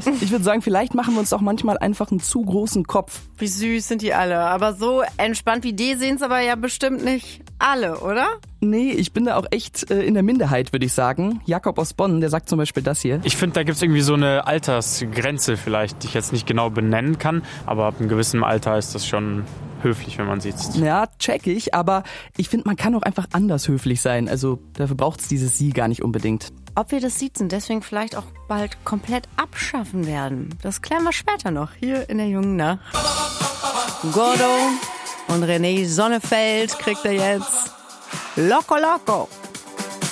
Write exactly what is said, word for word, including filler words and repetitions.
Ich würde sagen, vielleicht machen wir uns doch manchmal einfach einen zu großen Kopf. Wie süß sind die alle. Aber so entspannt wie die sehen es aber ja bestimmt nicht alle, oder? Nee, ich bin da auch echt äh, in der Minderheit, würde ich sagen. Jakob aus Bonn, der sagt zum Beispiel das hier. Ich finde, da gibt es irgendwie so eine Altersgrenze vielleicht, die ich jetzt nicht genau benennen kann. Aber ab einem gewissen Alter ist das schon höflich, wenn man sitzt. Ja, check ich. Aber ich finde, man kann auch einfach anders höflich sein. Also dafür braucht es dieses Sie gar nicht unbedingt. Ob wir das Siezen deswegen vielleicht auch bald komplett abschaffen werden, das klären wir später noch hier in der Jungen Nacht. Gordo und René Sonnefeld kriegt er jetzt Loco Loco.